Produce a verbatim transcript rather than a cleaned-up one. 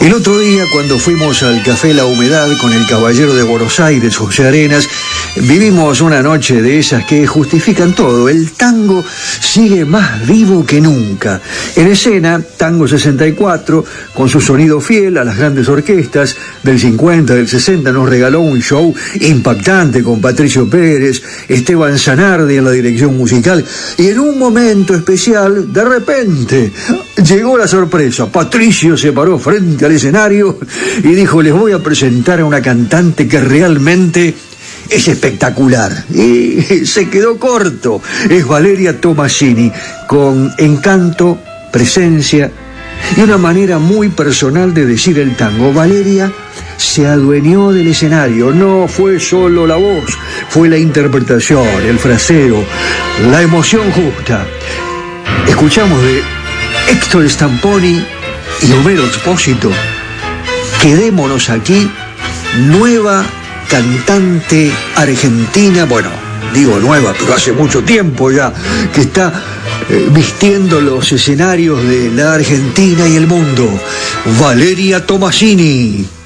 El otro día, cuando fuimos al Café La Humedad con el caballero de Buenos Aires, José Arenas, vivimos una noche de esas que justifican todo. El tango sigue más vivo que nunca. En escena, Tango sesenta y cuatro, con su sonido fiel a las grandes orquestas del cincuenta, del sesenta, nos regaló un show impactante con Patricio Pérez, Esteban Zanardi en la dirección musical, y en un momento especial, de repente, llegó la sorpresa. Patricio se paró frente al escenario y dijo: les voy a presentar a una cantante que realmente es espectacular. Y se quedó corto. Es Valeria Tomasini, con encanto, presencia y una manera muy personal de decir el tango. Valeria se adueñó del escenario. No fue solo la voz, fue la interpretación, el fraseo, la emoción justa. Escuchamos de Héctor Stamponi y Homero Expósito, Quedémonos aquí, nueva cantante argentina, bueno, digo nueva, pero hace mucho tiempo ya que está eh, vistiendo los escenarios de la Argentina y el mundo, Valeria Tomasini.